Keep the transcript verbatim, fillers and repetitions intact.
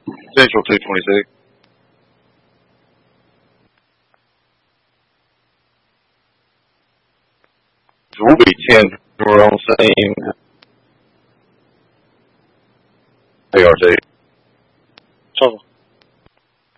Central two twenty-six. So we'll be ten. We're on the same A R T.